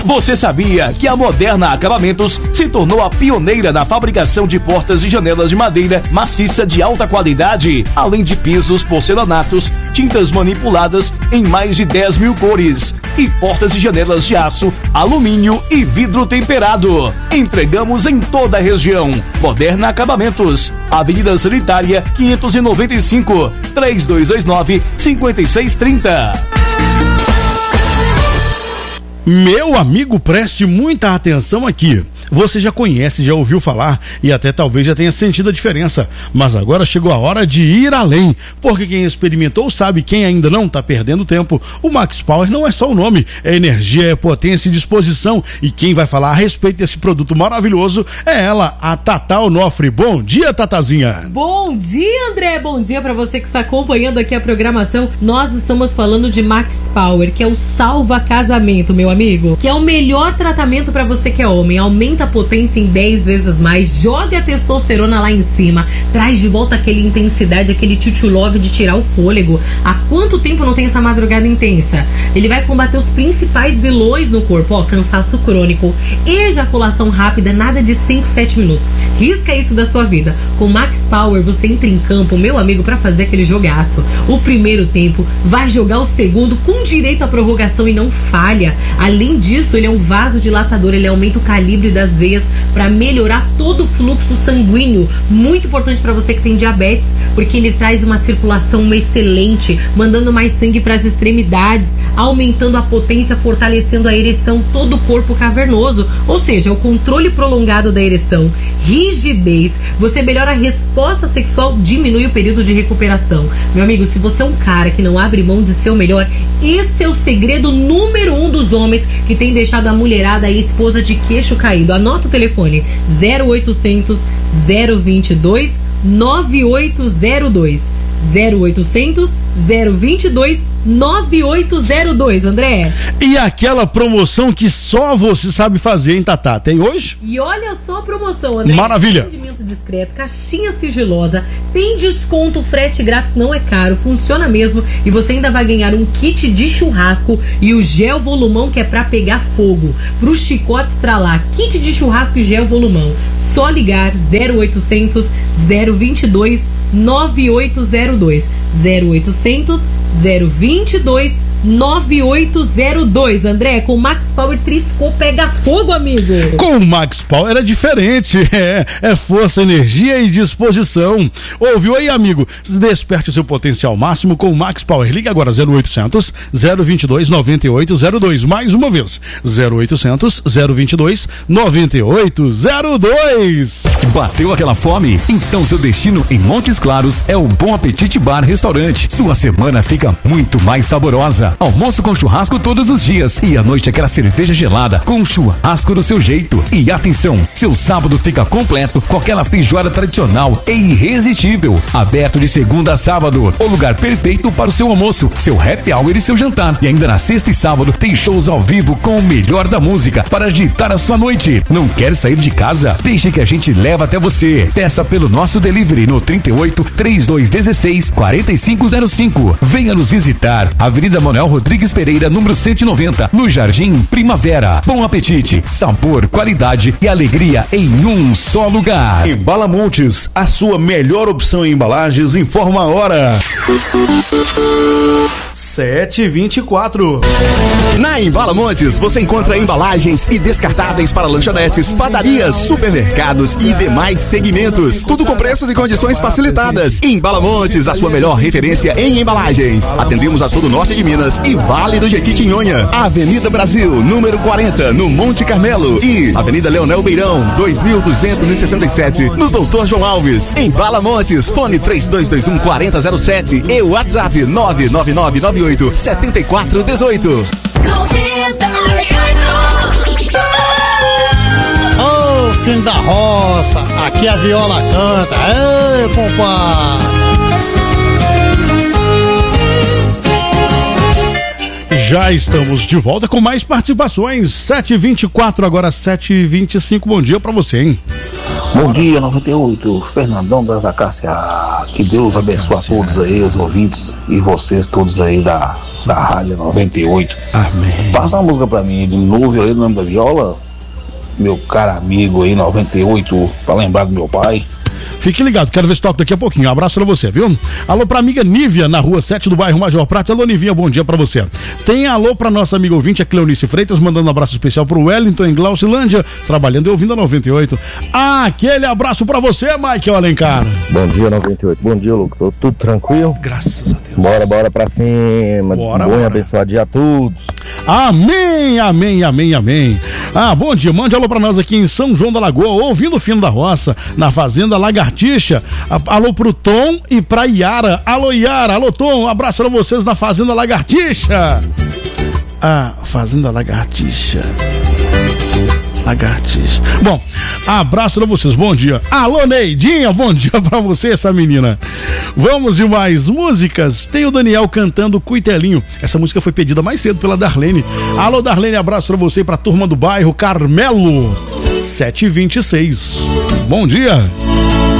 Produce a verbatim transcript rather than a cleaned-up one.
Você sabia que a Moderna Acabamentos se tornou a pioneira na fabricação de portas e janelas de madeira maciça de alta qualidade, além de pisos, porcelanatos, tintas manipuladas em mais de dez mil cores e portas e janelas de aço, alumínio e vidro temperado. Entregamos em toda a região. Moderna Acabamentos, Avenida Sanitária quinhentos e noventa e cinco, três dois dois nove, cinco seis três zero. Meu amigo, preste muita atenção aqui. Você já conhece, já ouviu falar e até talvez já tenha sentido a diferença, mas agora chegou a hora de ir além, porque quem experimentou sabe, quem ainda não está perdendo tempo. O Max Power não é só o nome, é energia, é potência e disposição, e quem vai falar a respeito desse produto maravilhoso é ela, a Tatá Onofre. Bom dia, Tatazinha. Bom dia, André, bom dia para você que está acompanhando aqui a programação. Nós estamos falando de Max Power, que é o salva casamento, meu amigo, que é o melhor tratamento para você que é homem. Aumenta a potência em dez vezes mais, joga a testosterona lá em cima, traz de volta aquela intensidade, aquele tchutchulove de tirar o fôlego. Há quanto tempo não tem essa madrugada intensa? Ele vai combater os principais vilões no corpo, ó, cansaço crônico, ejaculação rápida, nada de cinco, sete minutos. Risca isso da sua vida. Com Max Power você entra em campo, meu amigo, para fazer aquele jogaço. O primeiro tempo, vai jogar o segundo com direito à prorrogação e não falha. Além disso, ele é um vasodilatador, ele aumenta o calibre das veias para melhorar todo o fluxo sanguíneo. Muito importante para você que tem diabetes, porque ele traz uma circulação excelente, mandando mais sangue para as extremidades, aumentando a potência, fortalecendo a ereção, todo o corpo cavernoso, ou seja, o controle prolongado da ereção, rigidez, você melhora a resposta sexual, diminui o período de recuperação. Meu amigo, se você é um cara que não abre mão de ser o melhor, esse é o segredo número um dos homens que tem deixado a mulherada e a esposa de queixo caído. Anota o telefone zero oitocentos, zero vinte e dois, nove oito zero dois. zero oitocentos, zero vinte e dois, nove oito zero dois, André. E aquela promoção que só você sabe fazer, hein, Tatá? Tem hoje? E olha só a promoção, André. Maravilha. Atendimento discreto, caixinha sigilosa, tem desconto, frete grátis, não é caro, funciona mesmo. E você ainda vai ganhar um kit de churrasco e o gel volumão, que é pra pegar fogo, pro chicote estralar. Kit de churrasco e gel volumão. Só ligar zero oitocentos, zero vinte e dois, nove oito zero dois. zero oitocentos, zero vinte e dois, nove oito zero dois. André, com o Max Power triscou, pega fogo, amigo. Com o Max Power é diferente, é, é força, energia e disposição. Ouviu aí, amigo? Desperte o seu potencial máximo com o Max Power. Liga agora zero oitocentos, zero vinte e dois, nove oito zero dois. Mais uma vez, zero oitocentos, zero vinte e dois, nove oito zero dois. Bateu aquela fome? Então seu destino em Montes Claros é o Bom Apetite Bar Restaurante. Sua semana fica muito mais saborosa. Almoço com churrasco todos os dias e à noite aquela cerveja gelada com churrasco do seu jeito. E atenção, seu sábado fica completo com aquela feijoada tradicional e irresistível. Aberto de segunda a sábado, o lugar perfeito para o seu almoço, seu happy hour e seu jantar. E ainda na sexta e sábado tem shows ao vivo com o melhor da música para agitar a sua noite. Não quer sair de casa? Deixe que a gente leva até você. Peça pelo nosso delivery no trinta e oito, trinta e dois dezesseis, quarenta e cinco zero cinco. Venha nos visitar. Avenida Manuel Rodrigues Pereira, número cento e noventa, no Jardim Primavera. Bom apetite, sabor, qualidade e alegria em um só lugar. Embala Montes, a sua melhor opção em embalagens. Informa a hora. sete e vinte e quatro. Na Embala Montes você encontra embalagens e descartáveis para lanchonetes, padarias, supermercados e demais segmentos. Tudo com preços e condições facilitadas. Embala Montes, a sua melhor referência em embalagens. Atendemos a todo o norte de Minas e Vale do Jequitinhonha. Avenida Brasil, número quarenta, no Monte Carmelo. E Avenida Leonel Beirão, dois mil duzentos e sessenta e sete, no Doutor João Alves. Embala Montes, fone três dois dois um, quatro zero zero sete e o WhatsApp nove nove nove nove oito sete quatro um oito. Ô, filho da roça, aqui a viola canta. Ei, compadre. Já estamos de volta com mais participações. sete e vinte e quatro, agora sete e vinte e cinco. Bom dia pra você, hein? Bom dia, noventa e oito, Fernandão das Acácias. Que Deus abençoe a todos aí, os ouvintes e vocês todos aí da da Rádio noventa e oito. Amém. Passa uma música pra mim de novo aí no nome da viola, meu caro amigo aí, noventa e oito, pra lembrar do meu pai. Fique ligado, quero ver se toca daqui a pouquinho. Um abraço pra você, viu? Alô pra amiga Nívia, na rua sete do bairro Major Prata. Alô, Nivinha, bom dia pra você. Tem alô pra nossa amiga ouvinte, a Cleonice Freitas, mandando um abraço especial pro Wellington em Glaucilândia, trabalhando e ouvindo a noventa e oito. Ah, aquele abraço pra você, Michael Alencar. Bom dia, noventa e oito. Bom dia, Lucas. Tudo tranquilo? Graças a Deus. Bora, bora pra cima. Bora, bom bora. e abençoado dia a todos. Amém, amém, amém, amém. Ah, bom dia, mande alô pra nós aqui em São João da Lagoa, ouvindo o Fino da Roça, na Fazenda Lagartixa. Alô pro Tom e pra Iara. Alô, Iara, alô, Tom, um abraço pra vocês na Fazenda Lagartixa. Ah, Fazenda Lagartixa. Lagartixa. Bom, abraço pra vocês, bom dia. Alô, Neidinha, bom dia pra você, essa menina. Vamos de mais músicas. Tem o Daniel cantando Cuitelinho. Essa música foi pedida mais cedo pela Darlene. Alô, Darlene, abraço pra você e pra turma do bairro Carmelo. sete e vinte e seis. Bom dia.